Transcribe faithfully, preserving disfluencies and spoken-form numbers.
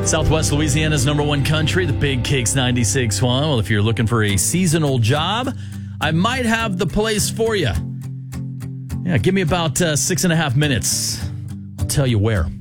Southwest Louisiana's number one country, the Big Kicks ninety-six point one. Well, if you're looking for a seasonal job, I might have the place for you. Yeah, give me about uh, six and a half minutes. I'll tell you where.